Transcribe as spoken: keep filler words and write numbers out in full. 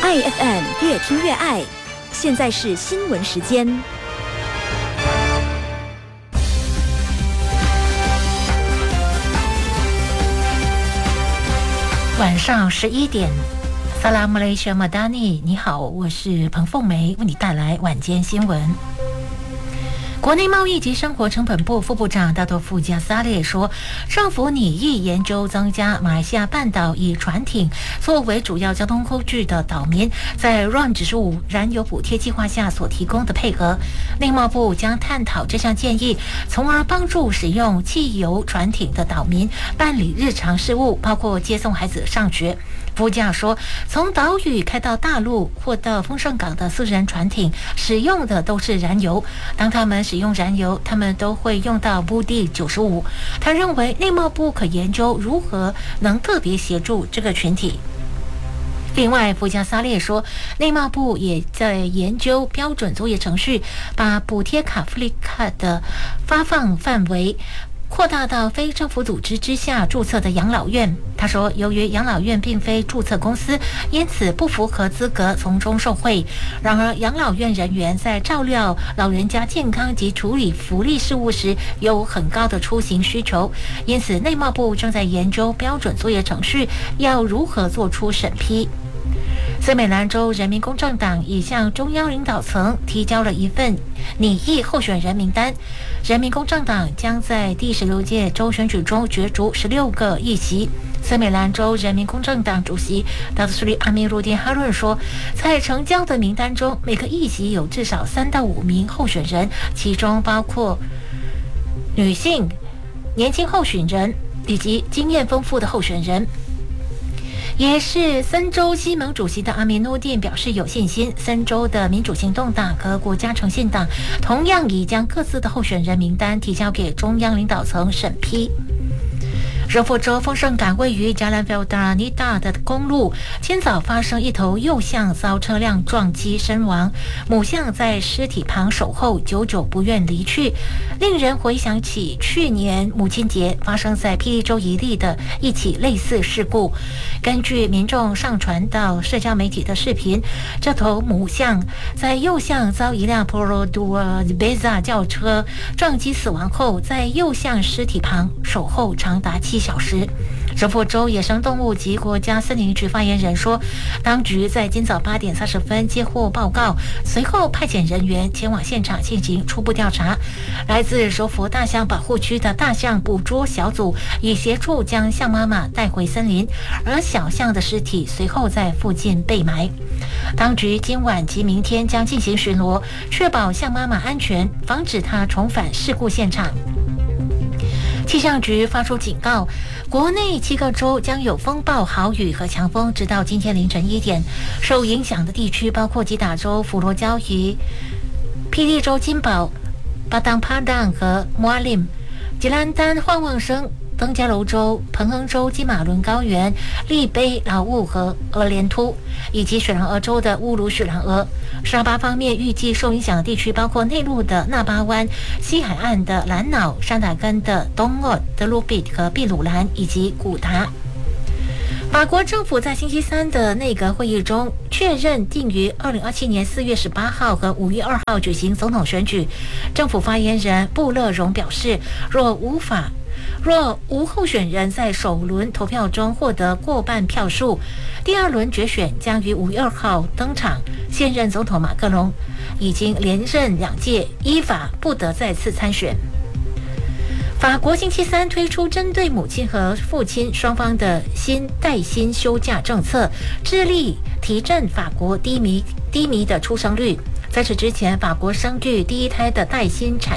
爱 F M 越听越爱，现在是新闻时间。 晚上十一点，萨拉姆雷什马达尼，你好，我是彭凤梅，为你带来晚间新闻。国内贸易及生活成本部副部长大多富加萨列说，政府拟议研究增加马来西亚半岛以船艇作为主要交通工具的岛民在 R O N 指数五燃油补贴计划下所提供的配合。内贸部将探讨这项建议，从而帮助使用汽油船艇的岛民办理日常事务，包括接送孩子上学。副驾说，从岛屿开到大陆或到丰盛港的私人船艇使用的都是燃油，当他们使用燃油，他们都会用到 B D 九十五。他认为内贸部可研究如何能特别协助这个群体。另外，福加萨列说，内贸部也在研究标准作业程序，把补贴卡夫利卡的发放范围扩大到非政府组织之下注册的养老院。他说，由于养老院并非注册公司，因此不符合资格从中受惠。然而，养老院人员在照料老人家健康及处理福利事务时有很高的出行需求，因此内贸部正在研究标准作业程序要如何做出审批。斯美兰州人民公正党已向中央领导层提交了一份拟议候选人名单。人民公正党将在第十六届州选举中角逐十六个议席。斯美兰州人民公正党主席达斯里阿米鲁丁哈润说，在呈交的名单中，每个议席有至少三到五名候选人，其中包括女性、年轻候选人以及经验丰富的候选人。也是森州西盟主席的阿米努丁表示有信心，森州的民主行动党和国家诚信党同样已将各自的候选人名单提交给中央领导层审批。柔佛州丰盛港位于加兰菲尔达尼达的公路，今早发生一头幼象遭车辆撞击身亡，母象在尸体旁守候，久久不愿离去，令人回想起去年母亲节发生在霹雳州一例的一起类似事故。根据民众上传到社交媒体的视频，这头母象在幼象遭一辆 Polo Dua Beza 轿车撞击死亡后，在幼象尸体旁守候长达七小时。柔佛州野生动物及国家森林局发言人说，当局在今早八点三十分接获报告，随后派遣人员前往现场进行初步调查。来自柔佛大象保护区的大象捕捉小组已协助将象妈妈带回森林，而小象的尸体随后在附近被埋。当局今晚及明天将进行巡逻，确保象妈妈安全，防止她重返事故现场。气象局发出警告，国内七个州将有风暴、豪雨和强风，直到今天凌晨一点。受影响的地区包括吉打州佛罗交鱼、霹雳州金宝、巴当帕当和摩阿林、吉兰丹、旺旺生、登嘉楼州、彭亨州金马伦高原、利卑、劳务和俄连突，以及雪兰莪州的乌鲁雪兰莪。沙巴方面预计受影响的地区包括内陆的纳巴湾、西海岸的兰瑙、山打根的东厄、德鲁比和秘鲁兰以及古达。法国政府在星期三的内阁会议中确认定于二零二七年四月十八号和五月二号举行总统选举。政府发言人布勒荣表示，若无法若无候选人在首轮投票中获得过半票数，第二轮决选将于五月二号登场。现任总统马克龙已经连任两届，依法不得再次参选。法国星期三推出针对母亲和父亲双方的新带薪休假政策，致力提振法国低迷低迷的出生率。在此之前，法国生育第一胎的带薪产